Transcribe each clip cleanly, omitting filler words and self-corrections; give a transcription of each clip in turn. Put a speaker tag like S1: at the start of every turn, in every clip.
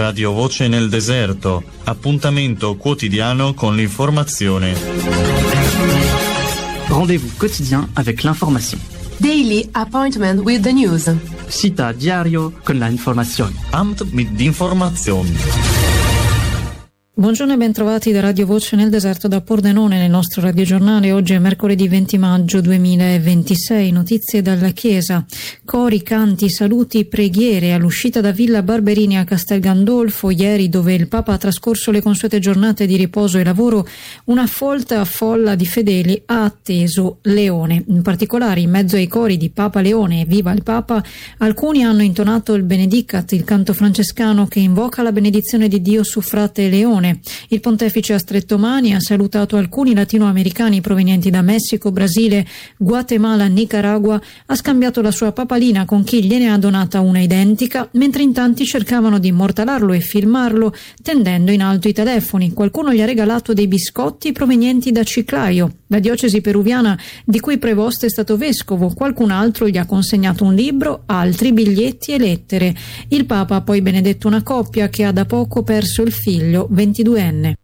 S1: Radio Voce nel deserto, appuntamento quotidiano con l'informazione.
S2: Rendez-vous quotidien avec l'information.
S3: Daily appointment with the news.
S2: Cita diario con la informazione.
S1: Amt mit informazioni.
S4: Buongiorno e bentrovati da Radio Voce nel deserto da Pordenone nel nostro radiogiornale. Oggi è mercoledì 20 maggio 2026. Notizie dalla Chiesa. Cori, canti, saluti, preghiere all'uscita da Villa Barberini a Castel Gandolfo ieri, dove il Papa ha trascorso le consuete giornate di riposo e lavoro. Una folta folla di fedeli ha atteso Leone. In particolare, in mezzo ai cori di Papa Leone e Viva il Papa, alcuni hanno intonato il Benedicat, il canto francescano che invoca la benedizione di Dio su frate Leone. Il pontefice ha stretto mani, ha salutato alcuni latinoamericani provenienti da Messico, Brasile, Guatemala, Nicaragua, ha scambiato la sua papalina con chi gliene ha donata una identica, mentre in tanti cercavano di immortalarlo e filmarlo tendendo in alto i telefoni. Qualcuno gli ha regalato dei biscotti provenienti da Chiclayo, la diocesi peruviana di cui prevosto è stato vescovo. Qualcun altro gli ha consegnato un libro, altri biglietti e lettere. Il Papa ha poi benedetto una coppia che ha da poco perso il figlio, 22enne.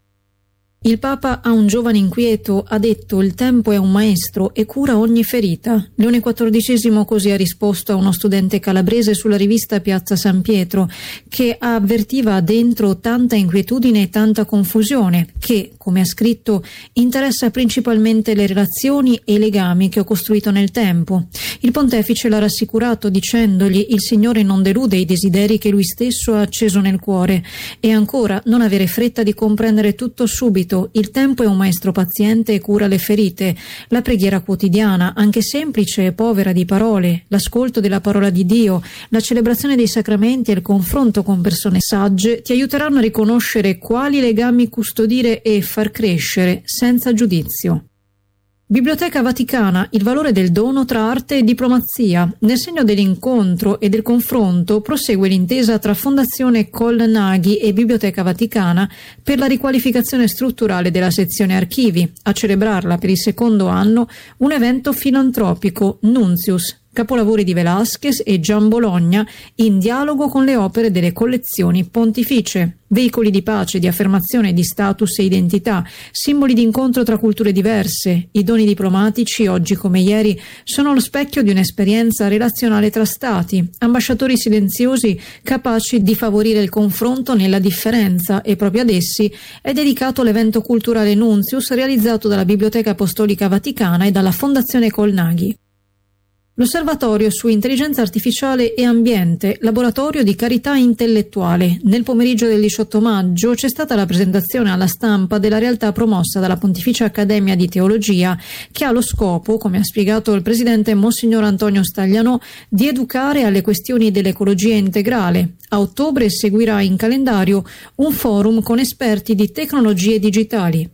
S4: Il Papa a un giovane inquieto ha detto: il tempo è un maestro e cura ogni ferita. Leone XIV così ha risposto a uno studente calabrese sulla rivista Piazza San Pietro, che avvertiva dentro tanta inquietudine e tanta confusione, che, come ha scritto, interessa principalmente le relazioni e i legami che ho costruito nel tempo. Il pontefice l'ha rassicurato dicendogli: il Signore non delude i desideri che lui stesso ha acceso nel cuore. E ancora, non avere fretta di comprendere tutto subito. Il tempo è un maestro paziente e cura le ferite. La preghiera quotidiana, anche semplice e povera di parole, l'ascolto della parola di Dio, la celebrazione dei sacramenti e il confronto con persone sagge ti aiuteranno a riconoscere quali legami custodire e far crescere senza giudizio. Biblioteca Vaticana, il valore del dono tra arte e diplomazia. Nel segno dell'incontro e del confronto prosegue l'intesa tra Fondazione Colnaghi e Biblioteca Vaticana per la riqualificazione strutturale della sezione archivi. A celebrarla per il secondo anno un evento filantropico, Nuntius, capolavori di Velázquez e Gian Bologna in dialogo con le opere delle collezioni pontificie. Veicoli di pace, di affermazione di status e identità, simboli di incontro tra culture diverse. I doni diplomatici, oggi come ieri, sono lo specchio di un'esperienza relazionale tra stati, ambasciatori silenziosi capaci di favorire il confronto nella differenza, e proprio ad essi è dedicato l'evento culturale Nuntius realizzato dalla Biblioteca Apostolica Vaticana e dalla Fondazione Colnaghi. L'Osservatorio su Intelligenza Artificiale e Ambiente, laboratorio di carità intellettuale. Nel pomeriggio del 18 maggio c'è stata la presentazione alla stampa della realtà promossa dalla Pontificia Accademia di Teologia, che ha lo scopo, come ha spiegato il presidente Monsignor Antonio Staglianò, di educare alle questioni dell'ecologia integrale. A ottobre seguirà in calendario un forum con esperti di tecnologie digitali.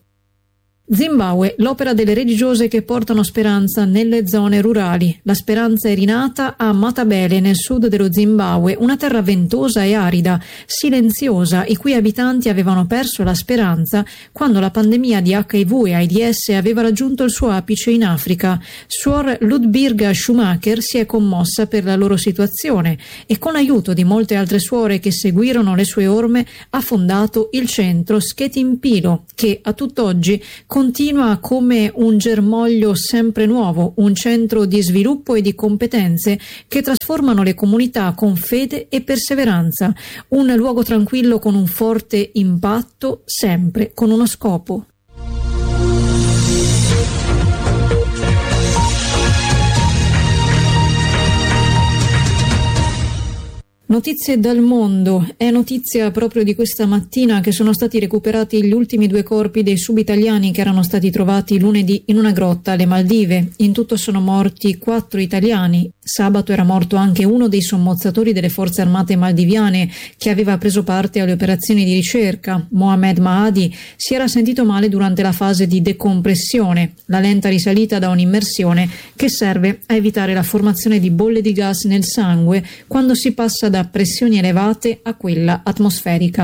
S4: Zimbabwe, l'opera delle religiose che portano speranza nelle zone rurali. La speranza è rinata a Matabele, nel sud dello Zimbabwe, una terra ventosa e arida, silenziosa, i cui abitanti avevano perso la speranza quando la pandemia di HIV e AIDS aveva raggiunto il suo apice in Africa. Suor Ludbirga Schumacher si è commossa per la loro situazione e, con l'aiuto di molte altre suore che seguirono le sue orme, ha fondato il centro Sketimpilo, che a tutt'oggi continua come un germoglio sempre nuovo, un centro di sviluppo e di competenze che trasformano le comunità con fede e perseveranza, un luogo tranquillo con un forte impatto, sempre con uno scopo. Notizie dal mondo. È notizia proprio di questa mattina che sono stati recuperati gli ultimi 2 corpi dei subitaliani che erano stati trovati lunedì in una grotta alle Maldive. In tutto sono morti 4 italiani. Sabato era morto anche uno dei sommozzatori delle forze armate maldiviane che aveva preso parte alle operazioni di ricerca. Mohamed Mahadi si era sentito male durante la fase di decompressione, la lenta risalita da un'immersione che serve a evitare la formazione di bolle di gas nel sangue quando si passa da pressioni elevate a quella atmosferica.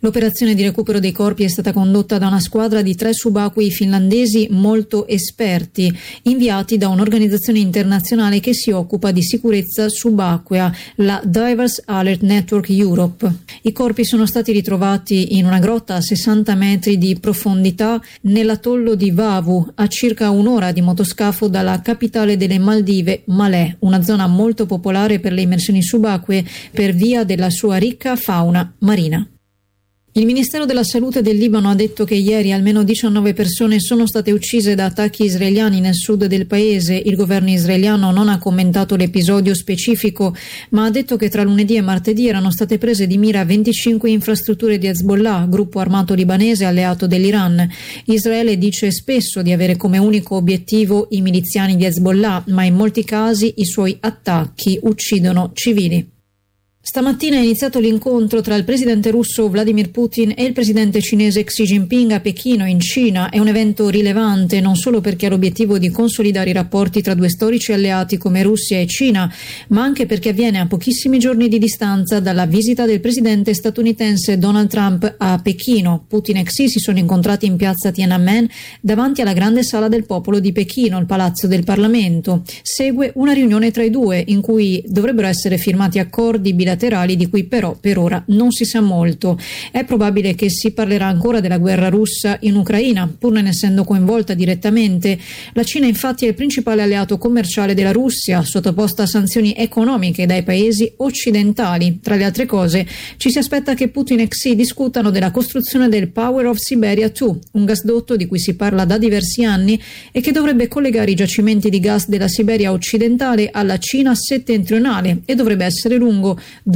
S4: L'operazione di recupero dei corpi è stata condotta da una squadra di 3 subacquei finlandesi molto esperti, inviati da un'organizzazione internazionale che si occupa di sicurezza subacquea, la Divers Alert Network Europe. I corpi sono stati ritrovati in una grotta a 60 metri di profondità nell'atollo di Vavu, a circa un'ora di motoscafo dalla capitale delle Maldive, Malé, una zona molto popolare per le immersioni subacquee per via della sua ricca fauna marina. Il Ministero della Salute del Libano ha detto che ieri almeno 19 persone sono state uccise da attacchi israeliani nel sud del paese. Il governo israeliano non ha commentato l'episodio specifico, ma ha detto che tra lunedì e martedì erano state prese di mira 25 infrastrutture di Hezbollah, gruppo armato libanese alleato dell'Iran. Israele dice spesso di avere come unico obiettivo i miliziani di Hezbollah, ma in molti casi i suoi attacchi uccidono civili. Stamattina è iniziato l'incontro tra il presidente russo Vladimir Putin e il presidente cinese Xi Jinping a Pechino, in Cina. È un evento rilevante non solo perché ha l'obiettivo di consolidare i rapporti tra due storici alleati come Russia e Cina, ma anche perché avviene a pochissimi giorni di distanza dalla visita del presidente statunitense Donald Trump a Pechino. Putin e Xi si sono incontrati in piazza Tiananmen davanti alla grande sala del popolo di Pechino, il palazzo del Parlamento. Segue una riunione tra i due in cui dovrebbero essere firmati accordi bilaterali di cui però per ora non si sa molto. È probabile che si parlerà ancora della guerra russa in Ucraina, pur non essendo coinvolta direttamente. La Cina infatti è il principale alleato commerciale della Russia, sottoposta a sanzioni economiche dai paesi occidentali. Tra le altre cose, ci si aspetta che Putin e Xi discutano della costruzione del Power of Siberia 2, un gasdotto di cui si parla da diversi anni e che dovrebbe collegare i giacimenti di gas della Siberia occidentale alla Cina settentrionale e dovrebbe essere lungo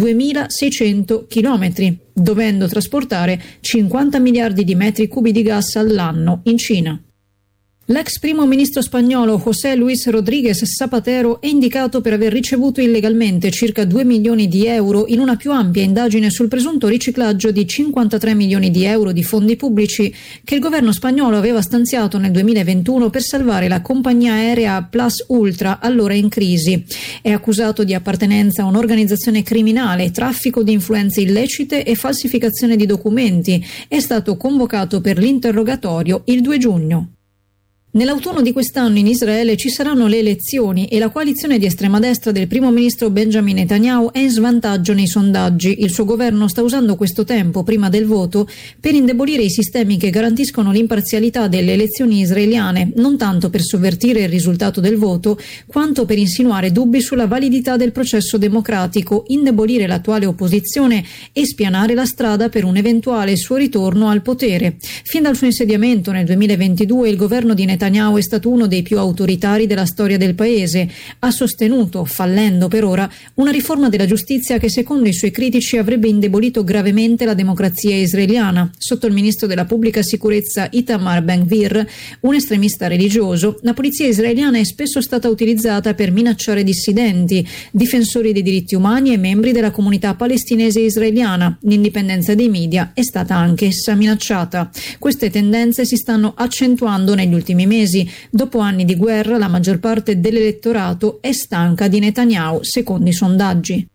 S4: 2600 chilometri, dovendo trasportare 50 miliardi di metri cubi di gas all'anno in Cina. L'ex primo ministro spagnolo José Luis Rodríguez Zapatero è indicato per aver ricevuto illegalmente circa 2 milioni di euro in una più ampia indagine sul presunto riciclaggio di 53 milioni di euro di fondi pubblici che il governo spagnolo aveva stanziato nel 2021 per salvare la compagnia aerea Plus Ultra, allora in crisi. È accusato di appartenenza a un'organizzazione criminale, traffico di influenze illecite e falsificazione di documenti. È stato convocato per l'interrogatorio il 2 giugno. Nell'autunno di quest'anno in Israele ci saranno le elezioni e la coalizione di estrema destra del primo ministro Benjamin Netanyahu è in svantaggio nei sondaggi. Il suo governo sta usando questo tempo prima del voto per indebolire i sistemi che garantiscono l'imparzialità delle elezioni israeliane, non tanto per sovvertire il risultato del voto, quanto per insinuare dubbi sulla validità del processo democratico, indebolire l'attuale opposizione e spianare la strada per un eventuale suo ritorno al potere. Fin dal suo insediamento nel 2022 il governo di Netanyahu è stato uno dei più autoritari della storia del paese. Ha sostenuto, fallendo per ora, una riforma della giustizia che secondo i suoi critici avrebbe indebolito gravemente la democrazia israeliana. Sotto il ministro della pubblica sicurezza Itamar Ben-Gvir, un estremista religioso, la polizia israeliana è spesso stata utilizzata per minacciare dissidenti, difensori dei diritti umani e membri della comunità palestinese israeliana. L'indipendenza dei media è stata anche essa minacciata. Queste tendenze si stanno accentuando negli ultimi mesi. Dopo anni di guerra, la maggior parte dell'elettorato è stanca di Netanyahu, secondo i sondaggi.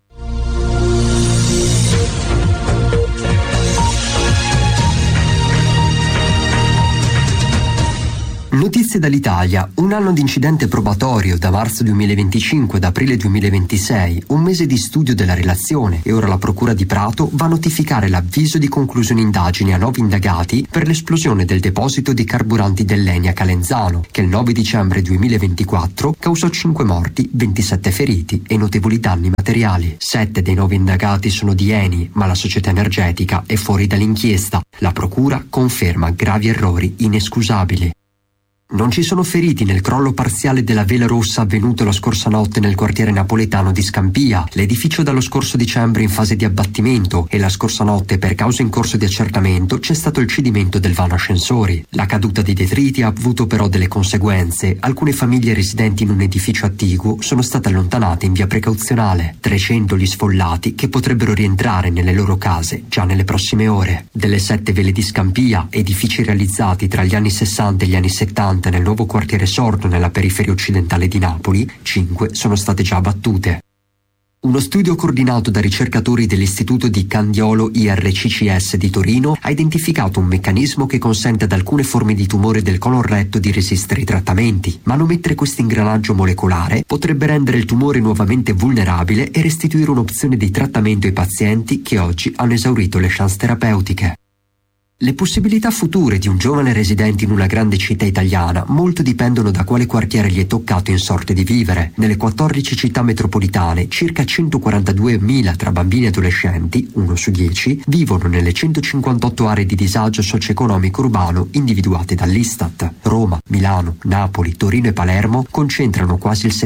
S5: Notizie dall'Italia. Un anno di incidente probatorio da marzo 2025 ad aprile 2026, un mese di studio della relazione e ora la Procura di Prato va a notificare l'avviso di conclusione indagini a 9 indagati per l'esplosione del deposito di carburanti dell'Eni a Calenzano, che il 9 dicembre 2024 causò 5 morti, 27 feriti e notevoli danni materiali. 7 dei 9 indagati sono di Eni, ma la società energetica è fuori dall'inchiesta. La Procura conferma gravi errori inescusabili. Non ci sono feriti nel crollo parziale della vela rossa avvenuto la scorsa notte nel quartiere napoletano di Scampia. L'edificio dallo scorso dicembre in fase di abbattimento e la scorsa notte, per cause in corso di accertamento, c'è stato il cedimento del vano ascensori. La caduta dei detriti ha avuto però delle conseguenze. Alcune famiglie residenti in un edificio attiguo sono state allontanate in via precauzionale. 300 gli sfollati che potrebbero rientrare nelle loro case già nelle prossime ore. Delle 7 vele di Scampia, edifici realizzati tra gli anni 60 e gli anni 70 nel nuovo quartiere sorto nella periferia occidentale di Napoli, 5 sono state già abbattute. Uno studio coordinato da ricercatori dell'Istituto di Candiolo IRCCS di Torino ha identificato un meccanismo che consente ad alcune forme di tumore del colon retto di resistere ai trattamenti. Manomettere questo ingranaggio molecolare potrebbe rendere il tumore nuovamente vulnerabile e restituire un'opzione di trattamento ai pazienti che oggi hanno esaurito le chance terapeutiche. Le possibilità future di un giovane residente in una grande città italiana molto dipendono da quale quartiere gli è toccato in sorte di vivere. Nelle 14 città metropolitane, circa 142.000 tra bambini e adolescenti, 1 su 10, vivono nelle 158 aree di disagio socio-economico urbano individuate dall'Istat. Roma, Milano, Napoli, Torino e Palermo concentrano quasi il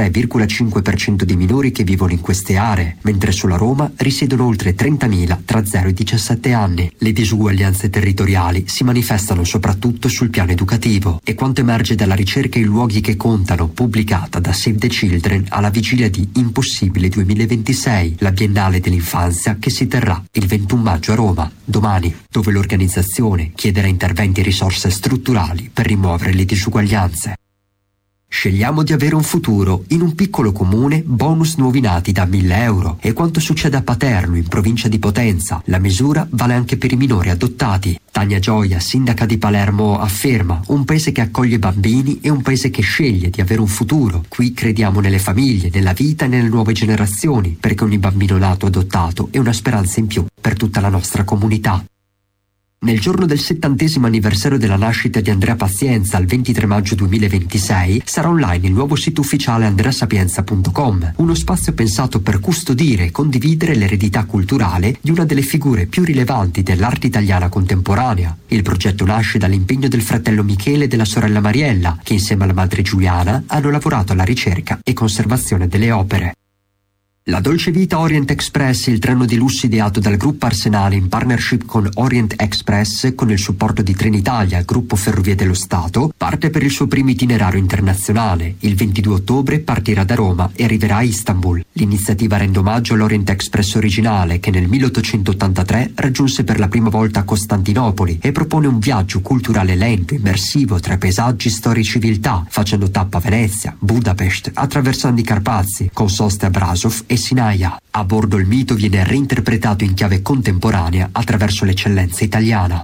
S5: 73,5% di minori che vivono in queste aree, mentre sulla Roma risiedono oltre 30.000 tra 0 e 17 anni. Le disuguaglianze territoriali si manifestano soprattutto sul piano educativo e quanto emerge dalla ricerca in luoghi che contano, pubblicata da Save the Children alla vigilia di Impossibile 2026, la Biennale dell'Infanzia che si terrà il 21 maggio a Roma, domani, dove l'organizzazione chiederà interventi e risorse strutturali per rimuovere le disuguaglianze. Scegliamo di avere un futuro. In un piccolo comune, bonus nuovi nati da 1.000 euro. E quanto succede a Paterno, in provincia di Potenza. La misura vale anche per i minori adottati. Tania Gioia, sindaca di Palermo, afferma: un paese che accoglie bambini è un paese che sceglie di avere un futuro. Qui crediamo nelle famiglie, nella vita e nelle nuove generazioni, perché ogni bambino nato adottato è una speranza in più per tutta la nostra comunità. Nel giorno del 70° anniversario della nascita di Andrea Pazienza, il 23 maggio 2026, sarà online il nuovo sito ufficiale andreasapienza.com, uno spazio pensato per custodire e condividere l'eredità culturale di una delle figure più rilevanti dell'arte italiana contemporanea. Il progetto nasce dall'impegno del fratello Michele e della sorella Mariella, che insieme alla madre Giuliana hanno lavorato alla ricerca e conservazione delle opere. La Dolce Vita Orient Express, il treno di lusso ideato dal gruppo Arsenale in partnership con Orient Express, con il supporto di Trenitalia, gruppo Ferrovie dello Stato, parte per il suo primo itinerario internazionale. Il 22 ottobre partirà da Roma e arriverà a Istanbul. L'iniziativa rende omaggio all'Orient Express originale, che nel 1883 raggiunse per la prima volta Costantinopoli, e propone un viaggio culturale lento, immersivo tra paesaggi, storie e civiltà, facendo tappa a Venezia, Budapest, attraversando i Carpazi, con soste a Brasov e Sinaia. A bordo il mito viene reinterpretato in chiave contemporanea attraverso l'eccellenza italiana.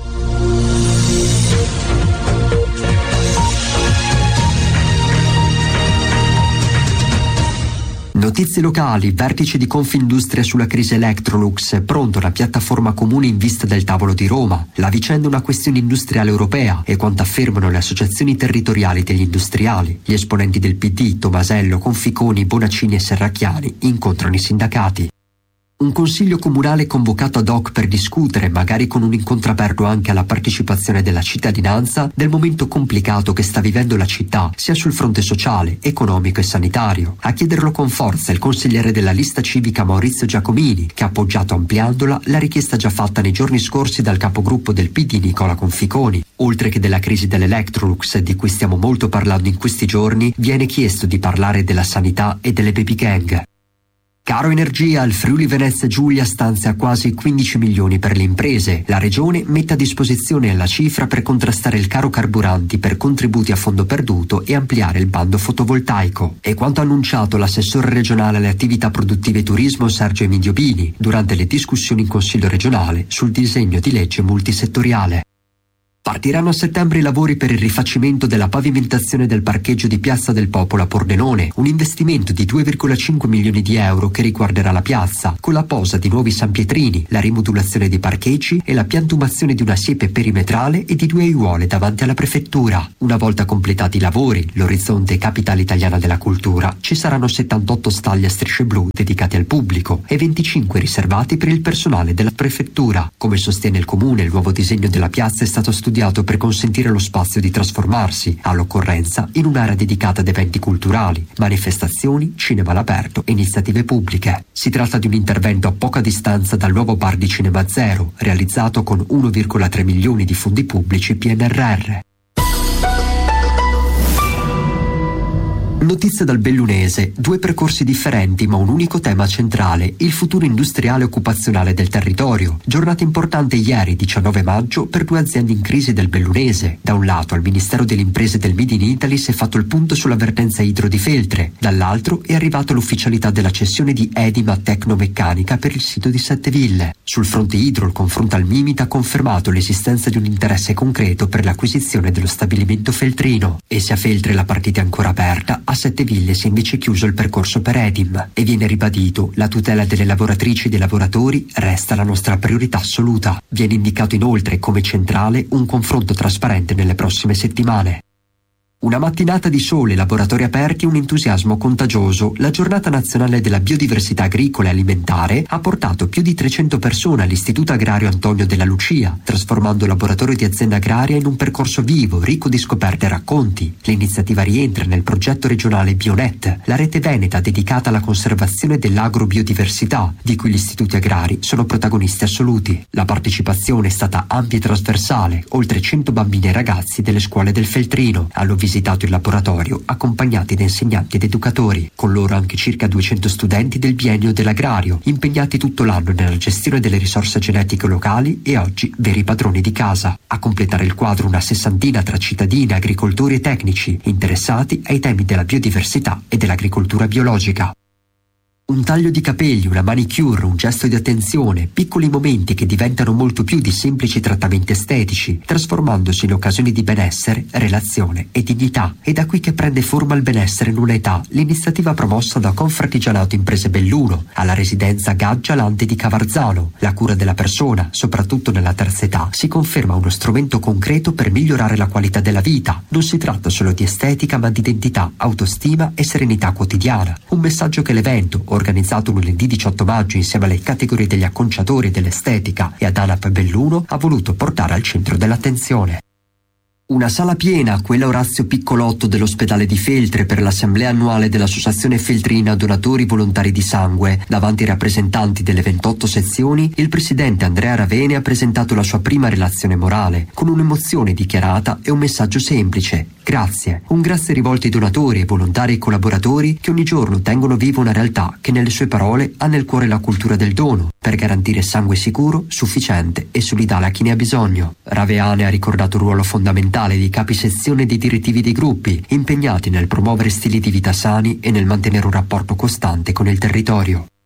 S5: Notizie locali, vertice di Confindustria sulla crisi Electrolux, pronto una piattaforma comune in vista del tavolo di Roma. La vicenda è una questione industriale europea e quanto affermano le associazioni territoriali degli industriali. Gli esponenti del PD, Tomasello, Conficoni, Bonaccini e Serracchiani, incontrano i sindacati. Un consiglio comunale convocato ad hoc per discutere, magari con un incontro aperto anche alla partecipazione della cittadinanza, del momento complicato che sta vivendo la città, sia sul fronte sociale, economico e sanitario. A chiederlo con forza il consigliere della lista civica Maurizio Giacomini, che ha appoggiato ampliandola la richiesta già fatta nei giorni scorsi dal capogruppo del PD Nicola Conficoni. Oltre che della crisi dell'Electrolux, di cui stiamo molto parlando in questi giorni, viene chiesto di parlare della sanità e delle baby gang. Caro Energia, il Friuli Venezia Giulia stanzia quasi 15 milioni per le imprese. La Regione mette a disposizione la cifra per contrastare il caro carburanti per contributi a fondo perduto e ampliare il bando fotovoltaico. E quanto annunciato l'assessore regionale alle attività produttive e turismo Sergio Emidio Bini durante le discussioni in Consiglio regionale sul disegno di legge multisettoriale. Partiranno a settembre i lavori per il rifacimento della pavimentazione del parcheggio di Piazza del Popolo a Pordenone, un investimento di 2,5 milioni di euro che riguarderà la piazza, con la posa di nuovi sanpietrini, la rimodulazione dei parcheggi e la piantumazione di una siepe perimetrale e di 2 aiuole davanti alla prefettura. Una volta completati i lavori, l'orizzonte capitale italiana della cultura, ci saranno 78 stalli a strisce blu dedicati al pubblico e 25 riservati per il personale della prefettura. Come sostiene il comune, il nuovo disegno della piazza è stato studiato per consentire allo spazio di trasformarsi, all'occorrenza, in un'area dedicata ad eventi culturali, manifestazioni, cinema all'aperto e iniziative pubbliche. Si tratta di un intervento a poca distanza dal nuovo bar di Cinema Zero, realizzato con 1,3 milioni di fondi pubblici PNRR. Notizie dal Bellunese, 2 percorsi differenti ma un unico tema centrale, il futuro industriale e occupazionale del territorio. Giornata importante ieri, 19 maggio, per 2 aziende in crisi del Bellunese. Da un lato al Ministero delle Imprese del Made in Italy si è fatto il punto sull'avvertenza idro di Feltre, dall'altro è arrivata l'ufficialità della cessione di Edim a Tecnomeccanica per il sito di Setteville. Sul fronte idro il confronto al Mimit ha confermato l'esistenza di un interesse concreto per l'acquisizione dello stabilimento feltrino e se a Feltre la partita è ancora aperta, a Setteville si è invece chiuso il percorso per Edim e viene ribadito la tutela delle lavoratrici e dei lavoratori resta la nostra priorità assoluta. Viene indicato inoltre come centrale un confronto trasparente nelle prossime settimane. Una mattinata di sole, laboratori aperti e un entusiasmo contagioso. La giornata nazionale della biodiversità agricola e alimentare ha portato più di 300 persone all'Istituto Agrario Antonio della Lucia, trasformando il laboratorio di azienda agraria in un percorso vivo, ricco di scoperte e racconti. L'iniziativa rientra nel progetto regionale Bionet, la rete veneta dedicata alla conservazione dell'agrobiodiversità, di cui gli istituti agrari sono protagonisti assoluti. La partecipazione è stata ampia e trasversale, oltre 100 bambini e ragazzi delle scuole del Feltrino hanno visitato il laboratorio accompagnati da insegnanti ed educatori, con loro anche circa 200 studenti del biennio dell'agrario, impegnati tutto l'anno nella gestione delle risorse genetiche locali e oggi veri padroni di casa. A completare il quadro una 60 tra cittadini, agricoltori e tecnici interessati ai temi della biodiversità e dell'agricoltura biologica. Un taglio di capelli, una manicure, un gesto di attenzione, piccoli momenti che diventano molto più di semplici trattamenti estetici, trasformandosi in occasioni di benessere, relazione e dignità. È da qui che prende forma il benessere in una età, l'iniziativa promossa da Confartigianato Imprese Belluno, alla residenza Gaggia Lante di Cavarzano. La cura della persona, soprattutto nella terza età, si conferma uno strumento concreto per migliorare la qualità della vita. Non si tratta solo di estetica, ma di identità, autostima e serenità quotidiana. Un messaggio che l'evento, organizzato lunedì 18 maggio insieme alle categorie degli acconciatori e dell'estetica e ad ANAP Belluno, ha voluto portare al centro dell'attenzione. Una sala piena, quella Orazio Piccolotto dell'ospedale di Feltre per l'assemblea annuale dell'Associazione Feltrina Donatori Volontari di Sangue. Davanti ai rappresentanti delle 28 sezioni, il presidente Andrea Ravene ha presentato la sua prima relazione morale, con un'emozione dichiarata e un messaggio semplice. Grazie. Un grazie rivolto ai donatori, ai volontari e ai collaboratori che ogni giorno tengono viva una realtà che nelle sue parole ha nel cuore la cultura del dono, per garantire sangue sicuro, sufficiente e solidale a chi ne ha bisogno. Ravene ha ricordato il ruolo fondamentale dei capi sezione e dei direttivi dei gruppi, impegnati nel promuovere stili di vita sani e nel mantenere un rapporto costante con il territorio.